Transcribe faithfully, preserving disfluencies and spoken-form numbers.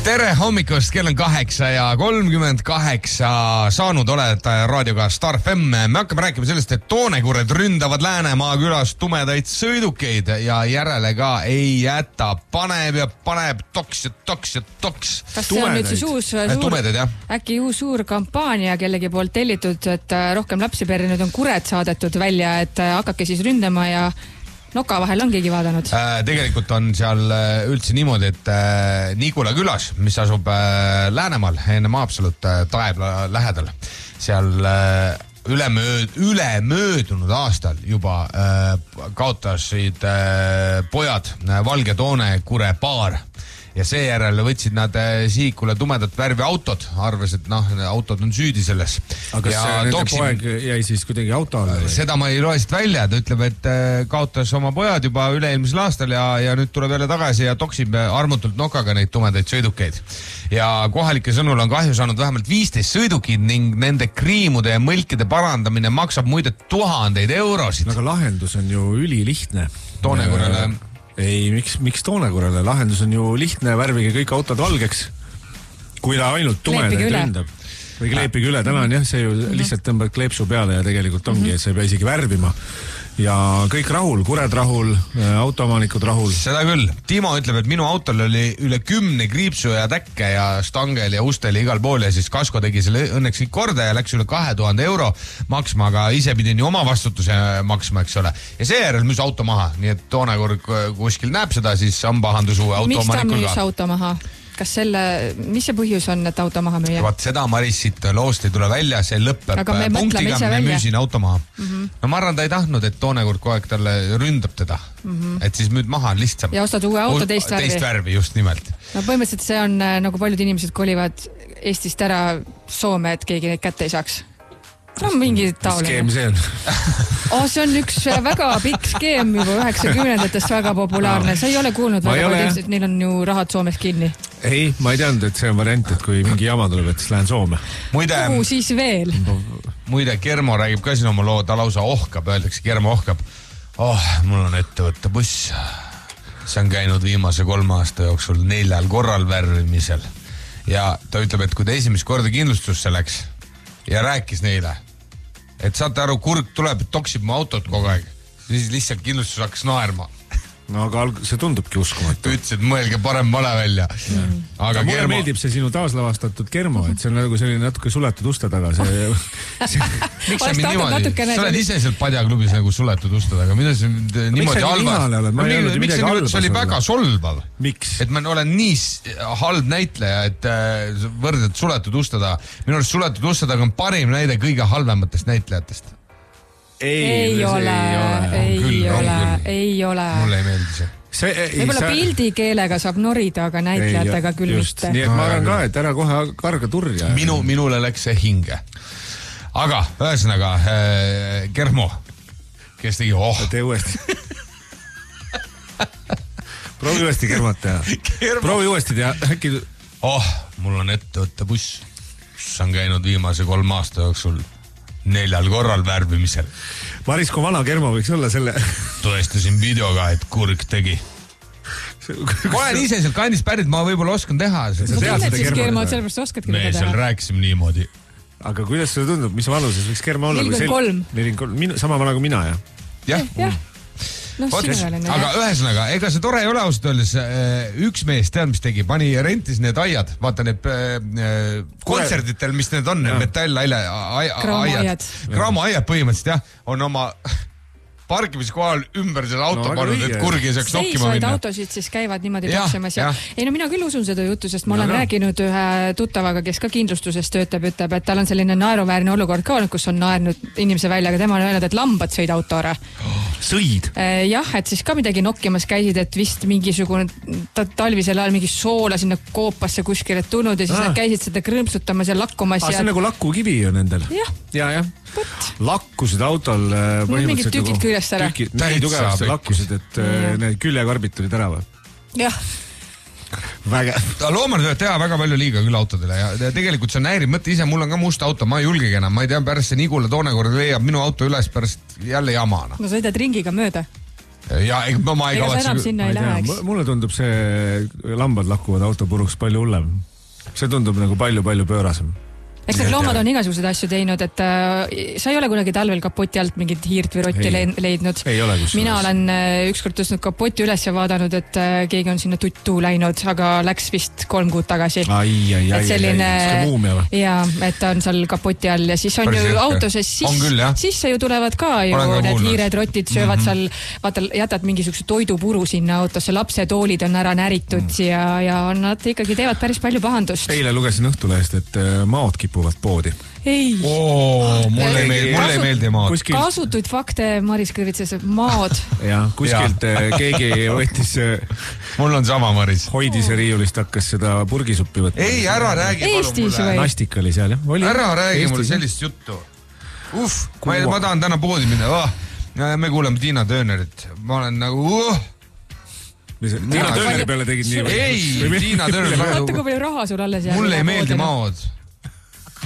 tere hommikust, kell on kaheksa ja kolmkümmend kaheksa saanud oled raadioga Star F M. Me hakkame rääkima sellest, et toonekured ründavad Läänemaa külas tumedaid sõidukeid ja järele ka ei jäta. Paneb ja paneb toks ja toks ja toks. Kas see on nüüd siis uus suur, tumedaid, äkki uus suur kampaania kellegi poolt tellitud, et rohkem lapsi perre, nüüd on kured saadetud välja, et hakake siis ründama ja Noka vahel on keegi vaadanud? Äh, tegelikult on seal üldse niimoodi, et äh, Nigula külas, mis asub äh, Läänemaal, enne Maapsalut äh, Taebla lähedal, seal äh, ülemööd, ülemöödunud aastal juba äh, kaotasid äh, pojad äh, valge toonekure paar. Ja seejärel võtsid nad sihikule tumedat värvi autod, arves, et noh, autod on süüdi selles. Aga kas nende toksin... poeg jäi siis kuidagi auto alla? Seda ma ei loe siit välja, ta ütleb, et kaotas oma pojad juba üle-eelmisel aastal ja, ja nüüd tuleb jälle tagasi ja toksib armutult nokaga neid tumedaid sõidukeid. Ja kohalike sõnul on kahju saanud vähemalt viisteist sõidukid ning nende kriimude ja mõlkide parandamine maksab muide tuhandeid eurosid. Aga lahendus on ju ülilihtne. Toonekurele... Ei, miks, miks toonekurele? Lahendus on ju lihtne, värvige kõik autod valgeks. Kui ta ainult tumedaid ründab. Või kleepige üle. Täna on jah, see ju lihtsalt tõmbad kleepsu peale ja tegelikult ongi, et sa ei pea isegi värvima. Ja kõik rahul, kured rahul, autoomanikud rahul. Seda küll. Timo ütleb, et minu autol oli üle kümne kriipsu ja täkke ja stangel ja ustel igal pool ja siis Kasko tegi selle õnneks kõik korda ja läks üle kahe tuhande euro maksma, aga ise pidin ju oma vastutuse maksma, eks ole. Ja seejärel müüs auto maha, nii et toonekord kuskil näeb seda, siis on pahandus uue autoomanikul ka. Miks ta müüs auto maha? Kas selle, mis see põhjus on, et auto maha müüa? Vaat seda Maris siit loost ei tule välja, see lõppeb punktiga, me müüsin auto maha. Mm-hmm. No ma arvan, ta ei tahtnud, et toonekord kogu aeg talle ründab teda. Mm-hmm. Et siis müüd maha on lihtsam. Ja ostad uue auto teist värvi. Teist värvi, just nimelt. No põhimõtteliselt see on, nagu paljud inimesed kolivad Eestist ära Soome, et keegi neid kätte ei saaks. No mingi taoline. Skeem see on. Oh, see on üks väga pikk skeem juba üheksakümnendatest väga populaarne. Sa ei ole kuulnud väga palju, et neil on ju rahad Soomes kinni. Ei, ma ei teadnud, et see on variant, et kui mingi jama tuleb, et siis lähen Soome. Muide, Kuhu siis veel? Muide, Kermo räägib ka siin oma loo, ta lausa ohkab, öeldakse, Kermo ohkab. Oh, mul on ettevõtte buss. See on käinud viimase kolme aasta jooksul neljal korral värvimisel. Ja ta ütleb, et kui ta esimest korda kindlustusse läks ja rääkis neile, et saate aru, kurg tuleb, toksib mu autot kogu aeg. Siis lihtsalt kindlustus hakkas naerma. No aga see tundubki uskumatu. Ta ütles, et mõelge parem vale välja. Mm. Aga mulle Kermo... meeldib see sinu taaslavastatud Kermo, et see on nagu selline natuke suletud uste taga. See... see... Miks see mind niimoodi? Sa oled ise sealt padjaklubis nagu suletud uste taga. Mida see niimoodi halva? Miks see niimoodi? See oli väga solvav. Miks? Et ma olen nii halb näitleja, et võrded suletud uste taga. Minu arust suletud uste taga on parim näide kõige halvematest näitlejatest. Ei, ei ole, ei küll, ole, küll. ei ole. Mulle ei meeldi see. see ei, Võib-olla see... pildikeelega saab norida, aga näitlejatega küll just, mitte. Nii et ma arvan ka, et ära kohe karga turja. Minu, minule läks see hinge. Aga ühesõnaga äh, Kermo, kes tegi oh. Tee uuesti. Proovi uuesti Kermot teha. Proovi uuesti teha. Äkki... Oh, mul on ettevõtte buss. See on käinud viimase kolm aasta jooksul neljal korral värvimisel. Maris, kui vana Kermo võiks olla selle... Tõestasin videoga, et kurg tegi. Ma olen ise sealt kandist pärit, ma võib-olla oskan teha. Sa tunned siis Kermo, et sellepärast oskadki me seal rääkisime niimoodi. Aga kuidas see tundub, mis vanuses võiks Kermo olla? nelikümmend kolm. Sama vana kui mina, jah? Jah. Jah. No, aga ühesõnaga, ega see tore ei ole ausalt öeldes, üks mees tead, mis tegi, pani rentis need aiad, vaata need äh, kontserditel, mis need on, need metallaiad, kraamoaiad põhimõtteliselt jah, on oma parkimiskohal ümber selle auto no, pannud, et kurgi saaks nokkima minna. Seisvaid autosid siis käivad niimoodi toksimas ja, ja ei no mina küll usun seda juttu, sest ma olen no, no. rääkinud ühe tuttavaga, kes ka kindlustuses töötab, ütleb, et tal on selline naeruväärne olukord ka, kus on naernud inimese välja, aga tema on öelnud, et lambad sõid auto ära. Sõid? Jah, et siis ka midagi nokkimas käisid, et vist mingisugune ta, talvisel ajal mingi soola sinna koopasse kuskile tulnud ja siis ah. nad käisid seda krõmpsutamas ja lakkumas. Ah, see on ja... nagu lakkukivi ju nendel. Jah. Ja, jah. Lakkusid autol põhimõtteliselt tükid nagu, küljest ära. Tükid, nii tugevasti lakkusid, et ja. Need küljekarbid tulid ära või? Jah. Väga. Loomad võivad teha väga palju liiga küll autodele ja tegelikult see on häirib mõte ise, mul on ka must auto, ma ei julgegi enam, ma ei tea, pärast see Nigula toonekord leiab minu auto üles pärast jälle jamana. No sõidad ringiga mööda. ja ma, ma ei ega sa enam kavatse... sinna ei läheks. Mulle tundub see lambad lakkuvad auto puruks palju hullem. See tundub nagu palju-palju pöörasem. Eks need loomad on igasuguseid asju teinud, et äh, sa ei ole kunagi talvel kapoti alt mingit hiirt või rotti ei, leidnud. Ei ole kus. Mina olen äh, ükskord tõstnud kapoti üles ja vaadanud, et äh, keegi on sinna tuttu läinud, aga läks vist kolm kuud tagasi. Ai, ai, ai, selline, ai, ai. Ja, et ta on seal kapoti all ja siis on Päris ju jõhke. Autoses sis, sisse ju tulevad ka ju ka need hiired, rotid söövad mm -hmm. seal, vaata, jätad mingisuguse toidupuru sinna autosse, lapsetoolid on ära näritud mm. ja, ja nad ikkagi teevad päris palju pahandust. Eile lugesin Õhtulehest, et maod kipuvad poodi. Ei. Oo, mulle ei meeldi, mulle ei meeldi maad. Kuskil... Kasutuid fakte Maris Kõrvitses, maad. Ja, kuskilt ja. keegi võttis... Mul on sama, Maris. Hoidise riiulist hakkas seda purgisuppi võtma. Ei, ära räägi Eestis või? Nastik oli seal, jah. Oli ära räägi Eestis, mulle sellist juttu. Uff, ma, ma tahan täna poodi minna. Oh, me kuuleme Tiina Töönerit. Ma olen nagu... Uh, Tiina Tööneri peale tegid nii? Ei, Tiina Tööneri peale. Vaata, kui palju raha sul alles jääb. Mulle ei meeldi maod.